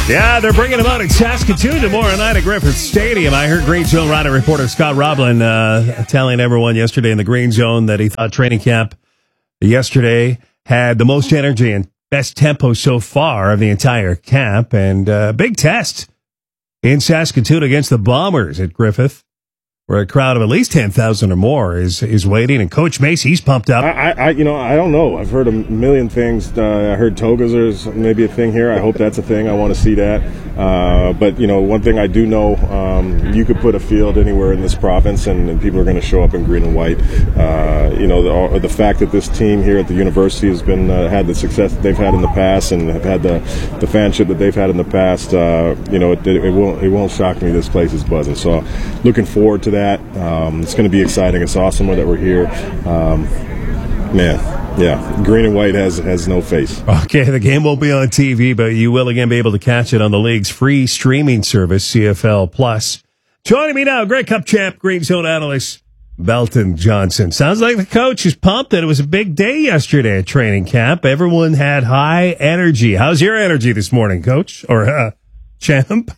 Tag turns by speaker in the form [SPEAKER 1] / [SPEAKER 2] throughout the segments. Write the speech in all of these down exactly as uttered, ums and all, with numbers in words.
[SPEAKER 1] Yeah, they're bringing them out in Saskatoon tomorrow night at Griffith Stadium. I heard Green Zone Rider reporter Scott Roblin uh, telling everyone yesterday in the Green Zone that he thought training camp yesterday had the most energy and best tempo so far of the entire camp. And uh, big test in Saskatoon against the Bombers at Griffith, where a crowd of at least ten thousand or more is is waiting. And Coach Mace, he's pumped up.
[SPEAKER 2] I, I, you know, I don't know. I've heard a million things. Uh, I heard togas is maybe a thing here. I hope that's a thing. I want to see that. Uh, but, you know, one thing I do know, um, you could put a field anywhere in this province, and, and people are going to show up in green and white. Uh, you know, the, the fact that this team here at the university has been uh, had the success that they've had in the past and have had the, the fanship that they've had in the past, uh, you know, it, it, won't, it won't shock me this place is buzzing. So looking forward to that. That. Um, it's going to be exciting. It's awesome that we're here. Um, man, yeah, green and white has has no face.
[SPEAKER 1] Okay, the game won't be on T V, but you will again be able to catch it on the league's free streaming service, C F L Plus. Joining me now, Grey Cup champ, Green Zone analyst, Belton Johnson. Sounds like the coach is pumped that it was a big day yesterday at training camp. Everyone had high energy. How's your energy this morning, Coach? Or uh, champ?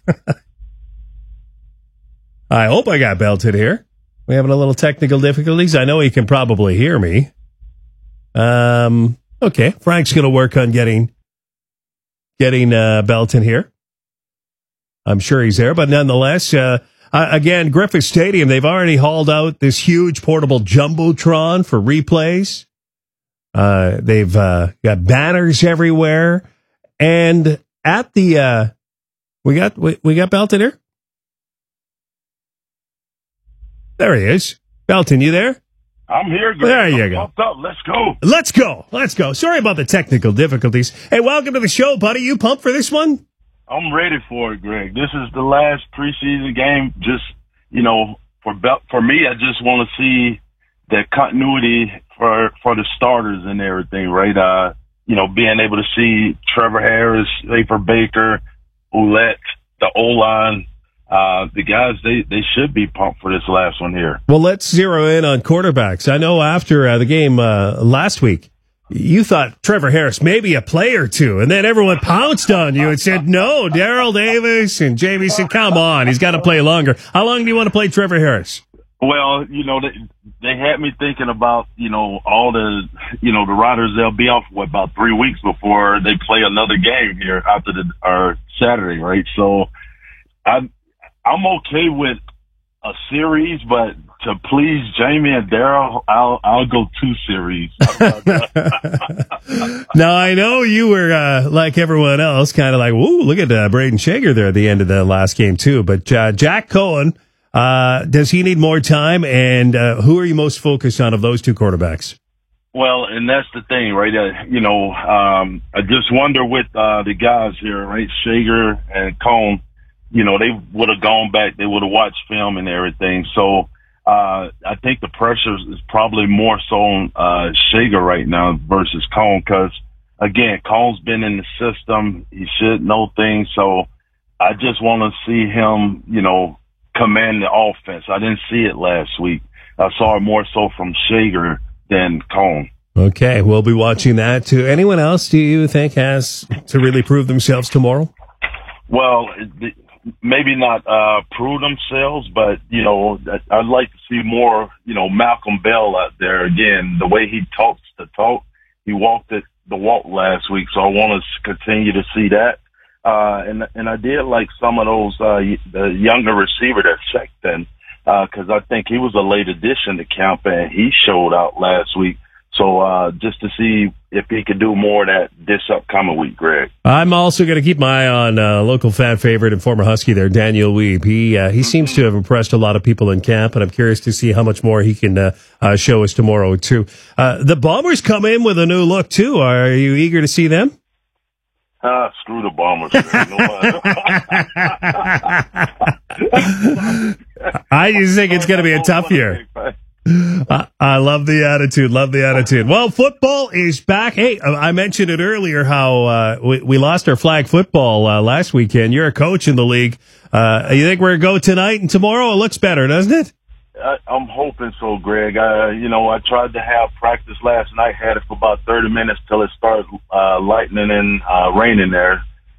[SPEAKER 1] I hope I got Belton here. We're having a little technical difficulties. I know he can probably hear me. Um, okay, Frank's going to work on getting getting uh, Belton here. I'm sure he's there, but nonetheless, uh, uh, again, Griffith Stadium, they've already hauled out this huge portable jumbotron for replays. Uh, they've uh, got banners everywhere, and at the uh, we got we, we got Belton here. There he is. Belton, you there?
[SPEAKER 3] I'm here, Greg.
[SPEAKER 1] There you
[SPEAKER 3] I'm
[SPEAKER 1] go.
[SPEAKER 3] Pumped up. Let's go.
[SPEAKER 1] Let's go. Let's go. Sorry about the technical difficulties. Hey, welcome to the show, buddy. You pumped for this one?
[SPEAKER 3] I'm ready for it, Greg. This is the last preseason game. Just, you know, for Bel- for me, I just want to see the continuity for for the starters and everything, right? Uh, you know, being able to see Trevor Harris, Afer Baker, Ouellette, the O-line. Uh, the guys, they, they should be pumped for this last one here.
[SPEAKER 1] Well, let's zero in on quarterbacks. I know after uh, the game uh, last week, you thought Trevor Harris maybe a play or two, and then everyone pounced on you and said, no, Daryl Davis, and Jamie said, come on, he's got to play longer. How long do you want to play Trevor Harris?
[SPEAKER 3] Well, you know, they, they had me thinking about, you know, all the, you know, the Riders, they'll be off, what, about three weeks before they play another game here after the, or Saturday, right? So, I I'm okay with a series, but to please Jamie and Daryl, I'll I'll go two series.
[SPEAKER 1] Now, I know you were, uh, like everyone else, kind of like, whoa, look at uh, Braden Shager there at the end of the last game, too. But uh, Jack Cohen, uh, does he need more time? And uh, who are you most focused on of those two quarterbacks?
[SPEAKER 3] Well, and that's the thing, right? Uh, you know, um, I just wonder with uh, the guys here, right, Shager and Cohen, you know, they would have gone back, they would have watched film and everything. So, uh, I think the pressure is probably more so on, uh, Shager right now versus Cone. Cause again, Cone's been in the system. He should know things. So I just want to see him, you know, command the offense. I didn't see it last week. I saw it more so from Shager than Cone.
[SPEAKER 1] Okay. We'll be watching that too. Anyone else do you think has to really prove themselves tomorrow?
[SPEAKER 3] Well, it, maybe not uh prove themselves, but, you know, I'd like to see more, you know, Malcolm Bell out there. Again, the way he talks the talk, he walked it, the walk last week, so I want to continue to see that. Uh and and I did like some of those, uh the younger receiver that Sexton, uh because I think he was a late addition to camp, and he showed out last week. So uh just to see if he could do more of that this upcoming week, Greg.
[SPEAKER 1] I'm also going to keep my eye on uh, local fan favorite and former Husky there, Daniel Weeb. He uh, he seems to have impressed a lot of people in camp, and I'm curious to see how much more he can uh, uh, show us tomorrow, too. Uh, the Bombers come in with a new look, too. Are you eager to see them?
[SPEAKER 3] Ah, screw the Bombers.
[SPEAKER 1] I just think it's going to be a tough year. I, I love the attitude. Love the attitude. Well, football is back. Hey, I mentioned it earlier how uh, we, we lost our flag football uh, last weekend. You're a coach in the league. Uh, you think we're going to go tonight and tomorrow? It looks better, doesn't it?
[SPEAKER 3] I, I'm hoping so, Greg. Uh, you know, I tried to have practice last night, had it for about thirty minutes till it started uh, lightning and uh, raining there.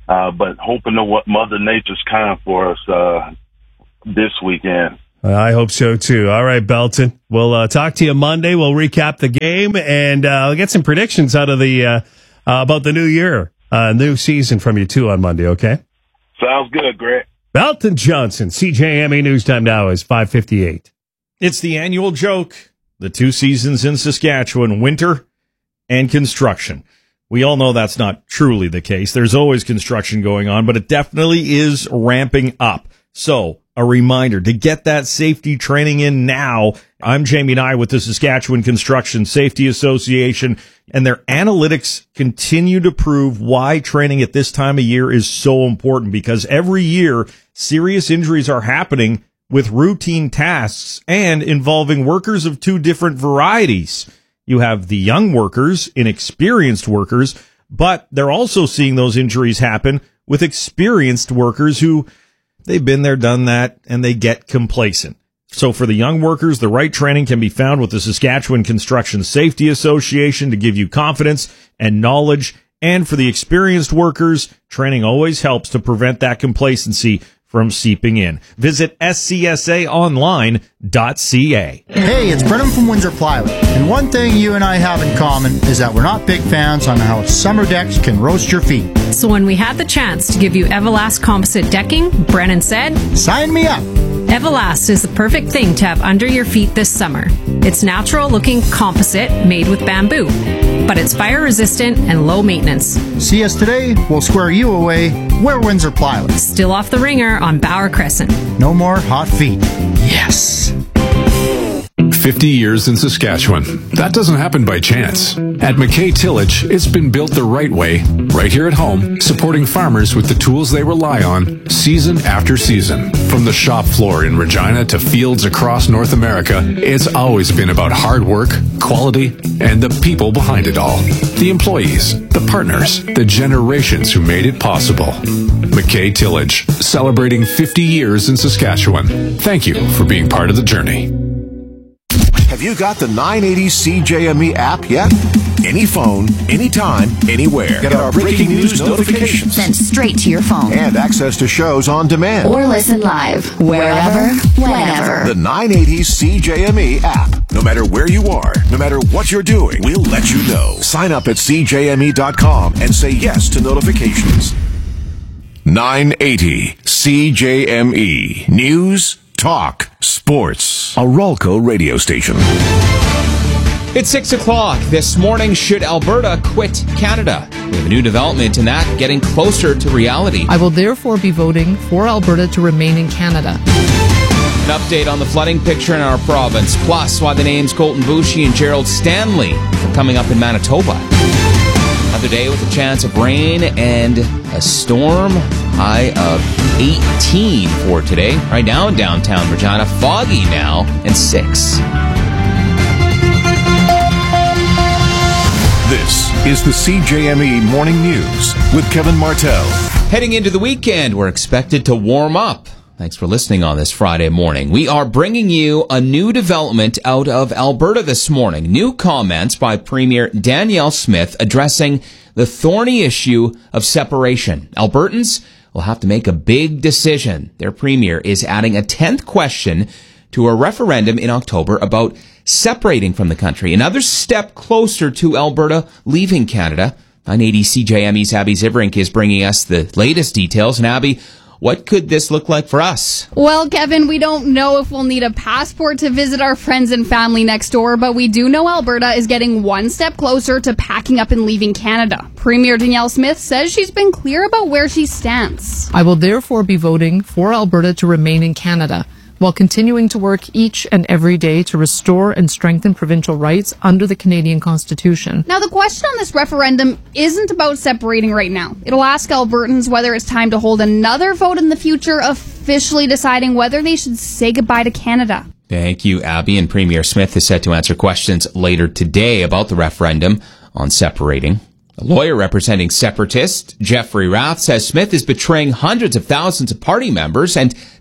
[SPEAKER 3] Uh, but hoping to what Mother Nature's kind for us uh, this weekend.
[SPEAKER 1] I hope so, too. All right, Belton. We'll uh, talk to you Monday. We'll recap the game, and uh, I'll get some predictions out of the uh, uh, about the new year, uh, new season from you, too, on Monday, okay?
[SPEAKER 3] Sounds good, Greg.
[SPEAKER 1] Belton Johnson, C J M E News Time now is five fifty-eight.
[SPEAKER 4] It's the annual joke. The two seasons in Saskatchewan, winter and construction. We all know that's not truly the case. There's always construction going on, but it definitely is ramping up. So, a reminder to get that safety training in now. I'm Jamie Nye with the Saskatchewan Construction Safety Association, and their analytics continue to prove why training at this time of year is so important, because every year serious injuries are happening with routine tasks and involving workers of two different varieties. You have the young workers, inexperienced workers, but they're also seeing those injuries happen with experienced workers who they've been there, done that, and they get complacent. So for the young workers, the right training can be found with the Saskatchewan Construction Safety Association to give you confidence and knowledge. And for the experienced workers, training always helps to prevent that complacency from seeping in. Visit S C S A online dot C A.
[SPEAKER 5] Hey, it's Brennan from Windsor Plywood. And one thing you and I have in common is that we're not big fans on how summer decks can roast your feet.
[SPEAKER 6] So when we had the chance to give you Everlast composite decking, Brennan said,
[SPEAKER 5] "Sign me up."
[SPEAKER 6] Everlast is the perfect thing to have under your feet this summer. It's natural-looking composite made with bamboo, but it's fire-resistant and low maintenance.
[SPEAKER 5] See us today, we'll square you away. We're Windsor Plywood.
[SPEAKER 6] Still off the ringer on Bauer Crescent.
[SPEAKER 5] No more hot feet. Yes.
[SPEAKER 7] fifty years in Saskatchewan. That doesn't happen by chance. At McKay Tillage, it's been built the right way, right here at home, supporting farmers with the tools they rely on season after season. From the shop floor in Regina to fields across North America, it's always been about hard work, quality, and the people behind it all. The employees, the partners, the generations who made it possible. McKay Tillage, celebrating fifty years in Saskatchewan. Thank you for being part of the journey.
[SPEAKER 8] Have you got the nine eighty C J M E app yet? Any phone, anytime, anywhere. Get our breaking news notifications
[SPEAKER 9] sent straight to your phone.
[SPEAKER 8] And access to shows on demand.
[SPEAKER 9] Or listen live, wherever, whenever.
[SPEAKER 8] The nine eighty C J M E app. No matter where you are, no matter what you're doing, we'll let you know. Sign up at C J M E dot com and say yes to notifications. nine eighty C J M E. News, talk, sports. A Rolco radio station.
[SPEAKER 10] It's six o'clock. This morning, should Alberta quit Canada? We have a new development in that, getting closer to reality.
[SPEAKER 11] I will therefore be voting for Alberta to remain in Canada.
[SPEAKER 10] An update on the flooding picture in our province, plus why the names Colton Boushie and Gerald Stanley are coming up in Manitoba. Another day with a chance of rain and a storm. High of eighteen for today. Right now in downtown Regina, foggy now, and six.
[SPEAKER 8] This is the C J M E Morning News with Kevin Martell.
[SPEAKER 10] Heading into the weekend, we're expected to warm up. Thanks for listening on this Friday morning. We are bringing you a new development out of Alberta this morning. New comments by Premier Danielle Smith addressing the thorny issue of separation. Albertans will have to make a big decision. Their premier is adding a tenth question to a referendum in October about separating from the country. Another step closer to Alberta leaving Canada. nine eighty C J M E's Abby Zivrink is bringing us the latest details. And Abby, what could this look like for us?
[SPEAKER 12] Well, Kevin, we don't know if we'll need a passport to visit our friends and family next door, but we do know Alberta is getting one step closer to packing up and leaving Canada. Premier Danielle Smith says she's been clear about where she stands.
[SPEAKER 11] I will therefore be voting for Alberta to remain in Canada, while continuing to work each and every day to restore and strengthen provincial rights under the Canadian Constitution.
[SPEAKER 12] Now, the question on this referendum isn't about separating right now. It'll ask Albertans whether it's time to hold another vote in the future, officially deciding whether they should say goodbye to Canada.
[SPEAKER 10] Thank you, Abby. And Premier Smith is set to answer questions later today about the referendum on separating. A lawyer representing separatists, Jeffrey Rath, says Smith is betraying hundreds of thousands of party members and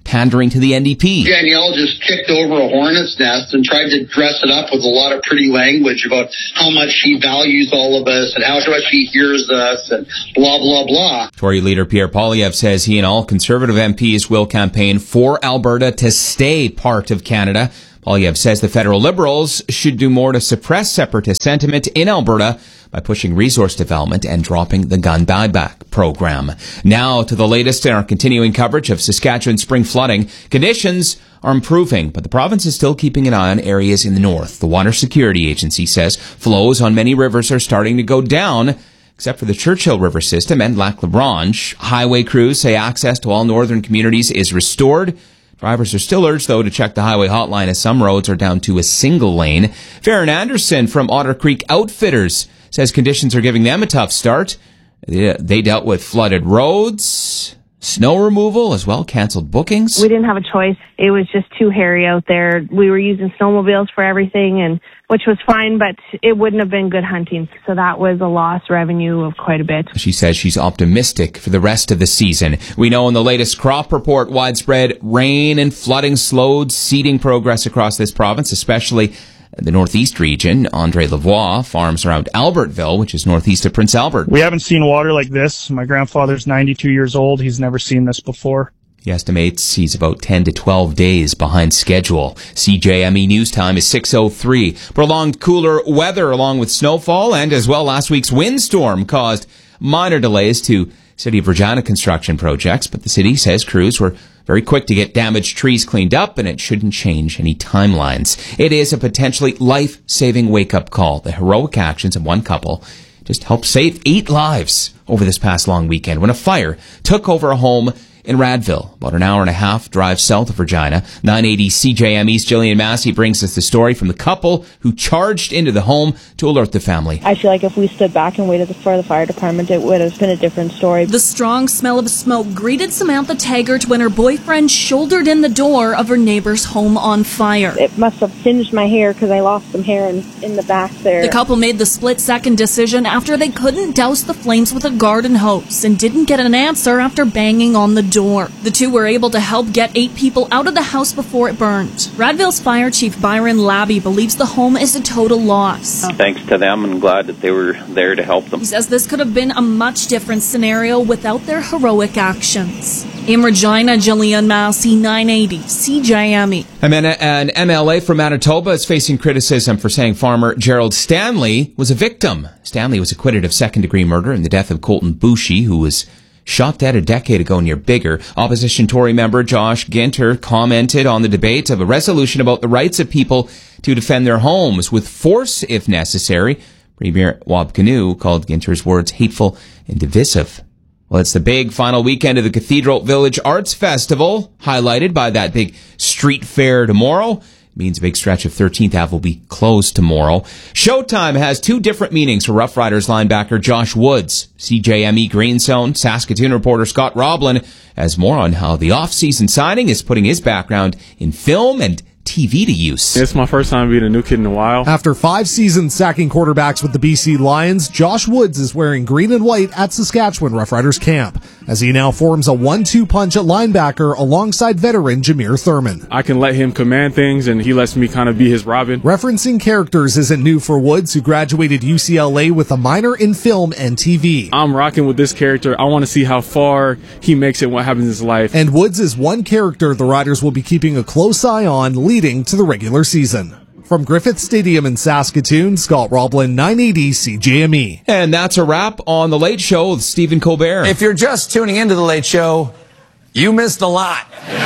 [SPEAKER 10] pandering to the N D P.
[SPEAKER 13] Danielle just kicked over a hornet's nest and tried to dress it up with a lot of pretty language about how much she values all of us and how much she hears us and blah, blah, blah.
[SPEAKER 10] Tory leader Pierre Poilievre says he and all Conservative M Ps will campaign for Alberta to stay part of Canada. Poilievre says the federal Liberals should do more to suppress separatist sentiment in Alberta by pushing resource development and dropping the gun buyback program. Now to the latest in our continuing coverage of Saskatchewan spring flooding. Conditions are improving, but the province is still keeping an eye on areas in the north. The Water Security Agency says flows on many rivers are starting to go down, except for the Churchill River system and Lac La Branche. Highway crews say access to all northern communities is restored. Drivers are still urged, though, to check the highway hotline as some roads are down to a single lane. Farron Anderson from Otter Creek Outfitters says conditions are giving them a tough start. They dealt with flooded roads, snow removal, as well canceled bookings.
[SPEAKER 14] We didn't have a choice. It was just too hairy out there. We were using snowmobiles for everything, and which was fine, but it wouldn't have been good hunting. So that was a lost revenue of quite a bit.
[SPEAKER 10] She says she's optimistic for the rest of the season. We know in the latest crop report, widespread rain and flooding slowed seeding progress across this province, especially the northeast region. Andre Lavoie farms around Albertville, which is northeast of Prince Albert.
[SPEAKER 15] We haven't seen water like this. My grandfather's ninety-two years old. He's never seen this before.
[SPEAKER 10] He estimates he's about ten to twelve days behind schedule. C J M E News Time is six oh three. Prolonged cooler weather along with snowfall and as well last week's windstorm caused minor delays to City of Regina construction projects, but the city says crews were very quick to get damaged trees cleaned up, and it shouldn't change any timelines. It is a potentially life-saving wake-up call. The heroic actions of one couple just helped save eight lives over this past long weekend when a fire took over a home in Radville, about an hour and a half drive south of Regina. nine eighty C J M E's Jillian Massey brings us the story from the couple who charged into the home to alert the family.
[SPEAKER 16] I feel like if we stood back and waited for the fire department, it would have been a different story.
[SPEAKER 17] The strong smell of smoke greeted Samantha Taggart when her boyfriend shouldered in the door of her neighbor's home on fire.
[SPEAKER 16] It must have singed my hair because I lost some hair in, in the back there.
[SPEAKER 17] The couple made the split-second decision after they couldn't douse the flames with a garden hose and didn't get an answer after banging on the door. The two were able to help get eight people out of the house before it burned. Radville's Fire Chief Byron Labby believes the home is a total loss.
[SPEAKER 18] Thanks to them, and glad that they were there to help them.
[SPEAKER 17] He says this could have been a much different scenario without their heroic actions. In Regina, Jillian Massey, nine eighty C J M E.
[SPEAKER 10] An M L A from Manitoba is facing criticism for saying farmer Gerald Stanley was a victim. Stanley was acquitted of second-degree murder in the death of Colton Boushey, who was shot dead a decade ago near Biggar. Opposition Tory member Josh Ginter commented on the debate of a resolution about the rights of people to defend their homes with force if necessary. Premier Wab Kinew called Ginter's words hateful and divisive. Well, it's the big final weekend of the Cathedral Village Arts Festival, highlighted by that big street fair tomorrow. Means a big stretch of thirteenth Avenue will be closed tomorrow. Showtime has two different meanings for Rough Riders linebacker Josh Woods. C J M E Green Zone Saskatoon reporter Scott Roblin has more on how the off-season signing is putting his background in film and T V to use.
[SPEAKER 19] It's my first time being a new kid in a while.
[SPEAKER 20] After five seasons sacking quarterbacks with the B C Lions, Josh Woods is wearing green and white at Saskatchewan Rough Riders camp, as he now forms a one two punch at linebacker alongside veteran Jameer Thurman.
[SPEAKER 19] I can let him command things, and he lets me kind of be his Robin.
[SPEAKER 20] Referencing characters isn't new for Woods, who graduated U C L A with a minor in film and T V.
[SPEAKER 19] I'm rocking with this character. I want to see how far he makes it and what happens in his life.
[SPEAKER 20] And Woods is one character the Riders will be keeping a close eye on leading to the regular season. From Griffith Stadium in Saskatoon, Scott Roblin, nine eighty C J M E.
[SPEAKER 10] And that's a wrap on The Late Show with Stephen Colbert.
[SPEAKER 21] If you're just tuning into The Late Show, you missed a lot.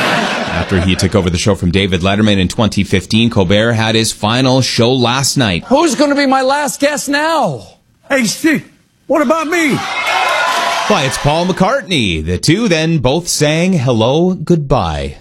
[SPEAKER 10] After he took over the show from David Letterman in twenty fifteen, Colbert had his final show last night.
[SPEAKER 21] Who's going to be my last guest now?
[SPEAKER 22] Hey, Steve, what about me?
[SPEAKER 10] Why, it's Paul McCartney. The two then both sang Hello, Goodbye.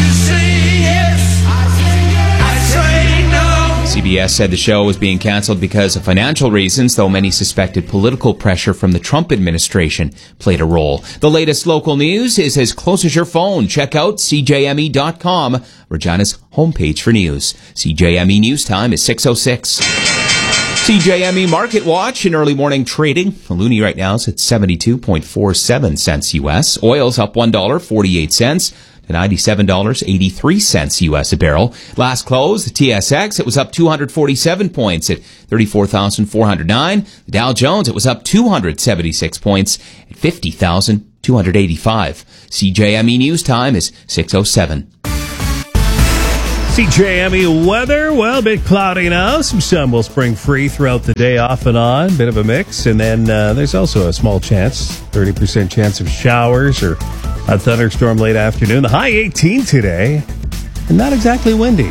[SPEAKER 10] C B S said the show was being canceled because of financial reasons, though many suspected political pressure from the Trump administration played a role. The latest local news is as close as your phone. Check out C J M E dot com, Regina's homepage for news. C J M E News Time is six oh six. C J M E Market Watch in early morning trading. The loonie right now is at seventy-two point four seven cents U S. Oil's up one dollar and forty-eight cents. to ninety-seven dollars and eighty-three cents U S a barrel. Last close, the T S X, it was up two hundred forty-seven points at thirty-four thousand four hundred nine. The Dow Jones, it was up two hundred seventy-six points at fifty thousand two hundred eighty-five. C J M E News Time is six oh seven.
[SPEAKER 1] C J M E weather, well, a bit cloudy now. Some sun will spring free throughout the day off and on. Bit of a mix. And then uh, there's also a small chance, thirty percent chance of showers or a thunderstorm late afternoon. The high eighteen today, and not exactly windy.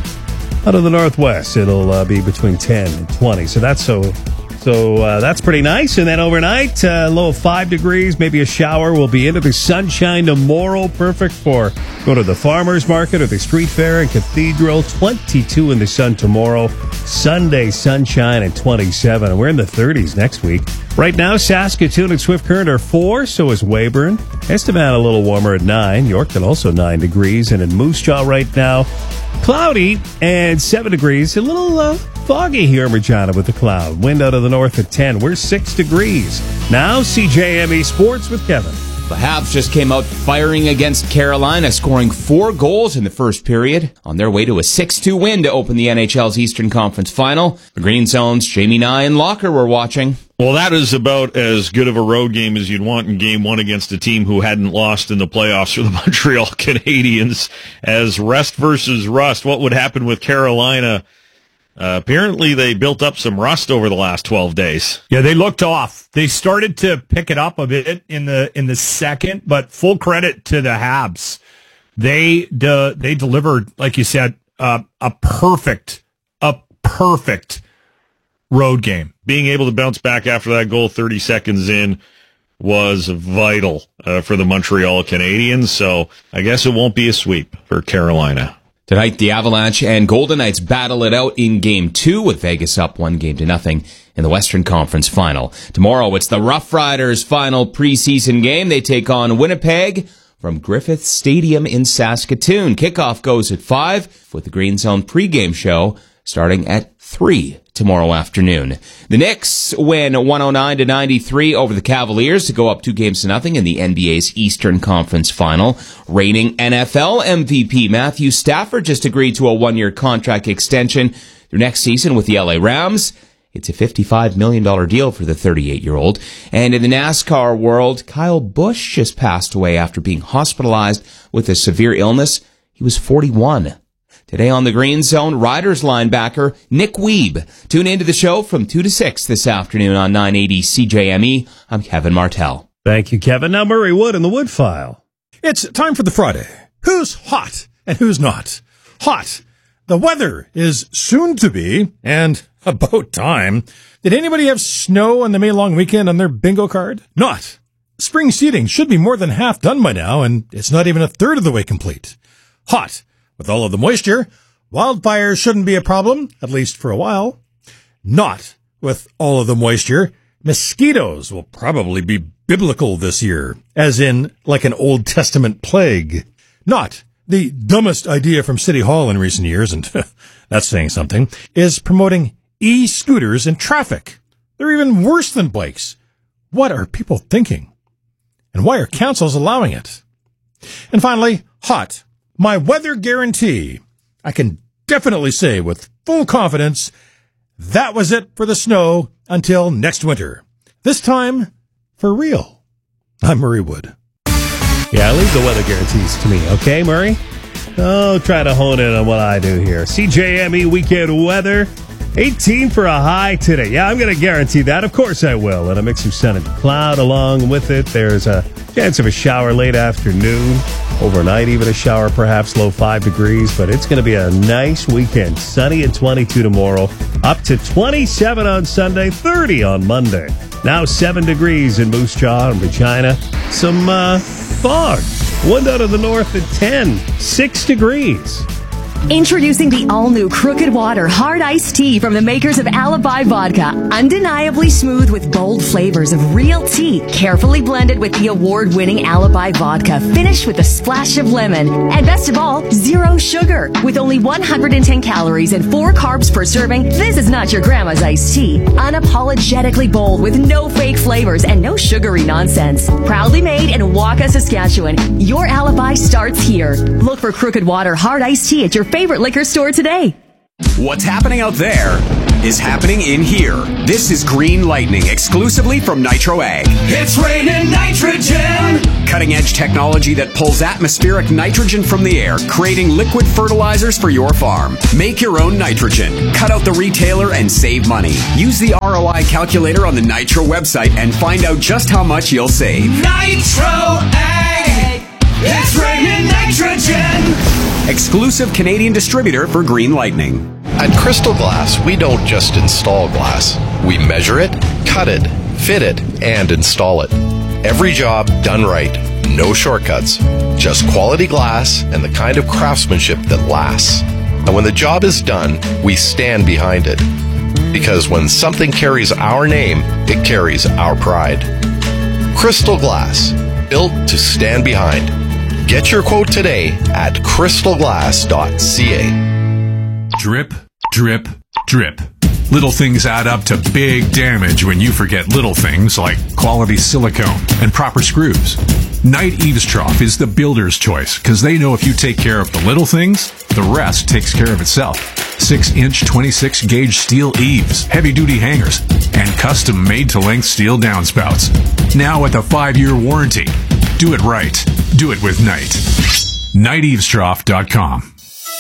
[SPEAKER 1] Out of the northwest, it'll uh, be between ten and twenty. So that's so... So uh, that's pretty nice. And then overnight, uh, low of five degrees, maybe a shower. We'll be into the sunshine tomorrow. Perfect for go to the farmer's market or the street fair and Cathedral. twenty-two in the sun tomorrow. Sunday, sunshine at twenty-seven. And we're in the thirties next week. Right now, Saskatoon and Swift Current are four. So is Weyburn. Estevan a little warmer at nine. Yorkton also nine degrees. And in Moose Jaw right now, cloudy and seven degrees. A little uh, foggy here in Regina with the cloud. Wind out of the north at ten. We're six degrees. Now, C J M E Sports with Kevin.
[SPEAKER 10] The Habs just came out firing against Carolina, scoring four goals in the first period on their way to a six two win to open the N H L's Eastern Conference Final. The Green Zone's Jamie Nye and Locker were watching.
[SPEAKER 4] Well, that is about as good of a road game as you'd want in game one against a team who hadn't lost in the playoffs for the Montreal Canadiens. As rest versus rust, what would happen with Carolina? Uh, apparently, they built up some rust over the last twelve days.
[SPEAKER 2] Yeah, they looked off. They started to pick it up a bit in the in the second, but full credit to the Habs. They de- they delivered, like you said, uh, a perfect, a perfect road game.
[SPEAKER 4] Being able to bounce back after that goal thirty seconds in was vital uh, for the Montreal Canadiens. So I guess it won't be a sweep for Carolina.
[SPEAKER 10] Tonight, the Avalanche and Golden Knights battle it out in Game two with Vegas up one game to nothing in the Western Conference Final. Tomorrow, it's the Rough Riders' final preseason game. They take on Winnipeg from Griffith Stadium in Saskatoon. Kickoff goes at five with the Green Zone pregame show starting at three tomorrow afternoon. The Knicks win one oh nine to ninety-three over the Cavaliers to go up two games to nothing in the N B A's Eastern Conference Final. Reigning N F L M V P Matthew Stafford just agreed to a one-year contract extension through next season with the L A Rams. It's a fifty-five million dollars deal for the thirty-eight-year-old. And in the NASCAR world, Kyle Busch just passed away after being hospitalized with a severe illness. He was forty-one. Today on the Green Zone, Riders linebacker Nick Weeb. Tune into the show from two to six this afternoon on nine eighty C J M E. I'm Kevin Martell.
[SPEAKER 1] Thank you, Kevin. Now Murray Wood in the Wood File.
[SPEAKER 3] It's time for the Friday. Who's hot and who's not? Hot. The weather is soon to be, and about time. Did anybody have snow on the May long weekend on their bingo card? Not. Spring seeding should be more than half done by now, and it's not even a third of the way complete. Hot. With all of the moisture, wildfires shouldn't be a problem, at least for a while. Not with all of the moisture, mosquitoes will probably be biblical this year, as in like an Old Testament plague. Not the dumbest idea from City Hall in recent years, and that's saying something, is promoting e-scooters in traffic. They're even worse than bikes. What are people thinking? And why are councils allowing it? And finally, hot. My weather guarantee. I can definitely say with full confidence, that was it for the snow until next winter. This time, for real. I'm Murray Wood.
[SPEAKER 1] Yeah, leave the weather guarantees to me, okay, Murray? Oh, try to hone in on what I do here. C J M E weekend weather. eighteen for a high today. Yeah, I'm going to guarantee that. Of course I will. And a mix of sun and cloud along with it. There's a chance of a shower late afternoon. Overnight, even a shower, perhaps low five degrees. But it's going to be a nice weekend. Sunny and twenty-two tomorrow. Up to twenty-seven on Sunday, thirty on Monday. Now seven degrees in Moose Jaw and Regina. Some uh, fog. Wind out of the north at ten. six degrees.
[SPEAKER 5] Introducing the all-new Crooked Water Hard Iced Tea from the makers of Alibi Vodka. Undeniably smooth with bold flavors of real tea, carefully blended with the award-winning Alibi Vodka, finished with a splash of lemon. And best of all, zero sugar. With only one hundred ten calories and four carbs per serving, this is not your grandma's iced tea. Unapologetically bold with no fake flavors and no sugary nonsense. Proudly made in Waka, Saskatchewan. Your alibi starts here. Look for Crooked Water Hard Iced Tea at your favorite liquor store today.
[SPEAKER 6] What's happening out there is happening in here. This is Green Lightning, exclusively from Nitro Ag.
[SPEAKER 22] It's raining nitrogen!
[SPEAKER 6] Cutting edge technology that pulls atmospheric nitrogen from the air, creating liquid fertilizers for your farm. Make your own nitrogen. Cut out the retailer and save money. Use the R O I calculator on the Nitro website and find out just how much you'll save.
[SPEAKER 22] Nitro Ag! It's raining nitrogen!
[SPEAKER 6] Exclusive Canadian distributor for Green Lightning.
[SPEAKER 23] At Crystal Glass, we don't just install glass. We measure it, cut it, fit it, and install it. Every job done right. No shortcuts. Just quality glass and the kind of craftsmanship that lasts. And when the job is done, we stand behind it. Because when something carries our name, it carries our pride. Crystal Glass. Built to stand behind. Get your quote today at crystal glass dot c a.
[SPEAKER 7] Drip, drip, drip. Little things add up to big damage when you forget little things like quality silicone and proper screws. Knight Eaves Trough is the builder's choice because they know if you take care of the little things, the rest takes care of itself. six inch twenty-six gauge steel eaves, heavy-duty hangers, and custom made-to-length steel downspouts. Now with a five-year warranty. Do it right. Do it with Knight. Knight Eaves Trough dot com.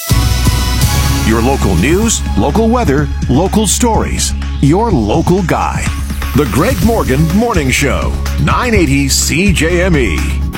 [SPEAKER 8] Your local news, local weather, local stories. Your local guy. The Greg Morgan Morning Show. nine eighty C J M E.